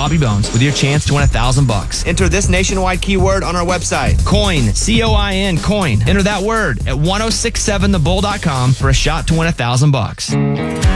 Bobby Bones with your chance to win $1,000. Enter this nationwide keyword on our website. Coin, C-O-I-N, coin. Enter that word at 1067thebull.com for a shot to win $1,000.